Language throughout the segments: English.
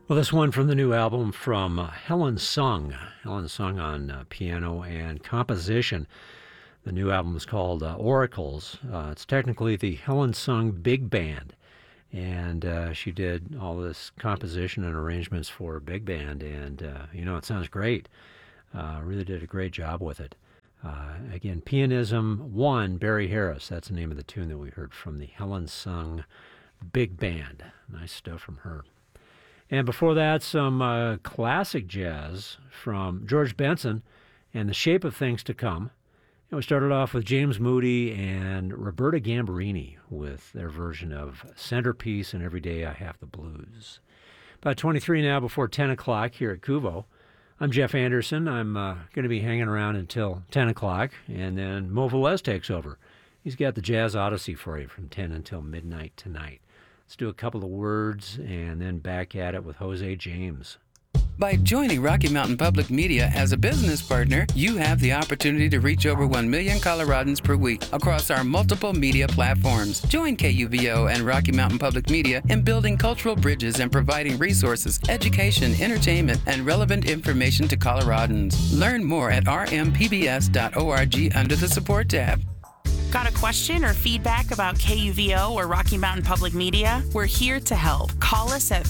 Well, this one from the new album from Helen Sung. Helen Sung on piano and composition. The new album is called Oracles. It's technically the Helen Sung Big Band. And she did all this composition and arrangements for a big band. And, it sounds great. Really did a great job with it. Again, Pianism 1, Barry Harris. That's the name of the tune that we heard from the Helen Sung Big Band. Nice stuff from her. And before that, some classic jazz from George Benson and The Shape of Things to Come. And we started off with James Moody and Roberta Gambarini with their version of Centerpiece and Every Day I Have the Blues. About 23 now before 10 o'clock here at Kuvo. I'm Jeff Anderson. I'm going to be hanging around until 10 o'clock, and then Mo Velez takes over. He's got the Jazz Odyssey for you from 10 until midnight tonight. Let's do a couple of words and then back at it with Jose James. By joining Rocky Mountain Public Media as a business partner, you have the opportunity to reach over 1 million Coloradans per week across our multiple media platforms. Join KUVO and Rocky Mountain Public Media in building cultural bridges and providing resources, education, entertainment, and relevant information to Coloradans. Learn more at rmpbs.org under the Support tab. Got a question or feedback about KUVO or Rocky Mountain Public Media? We're here to help. Call us at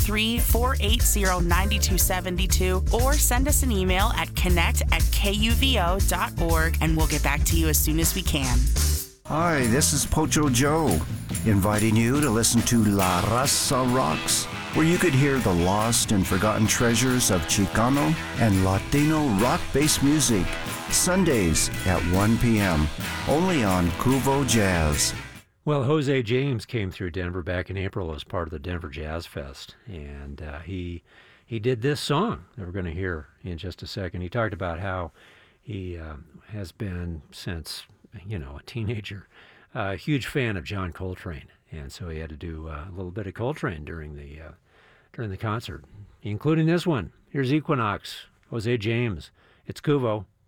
303-480-9272 or send us an email at connect@kuvo.org and we'll get back to you as soon as we can. Hi, this is Pocho Joe, inviting you to listen to La Raza Rocks, where you could hear the lost and forgotten treasures of Chicano and Latino rock-based music. Sundays at 1 p.m., only on Kuvo Jazz. Well, Jose James came through Denver back in April as part of the Denver Jazz Fest, and he did this song that we're going to hear in just a second. He talked about how he has been since, a teenager, a huge fan of John Coltrane, and so he had to do a little bit of Coltrane during the concert, including this one. Here's Equinox, Jose James. It's Kuvo.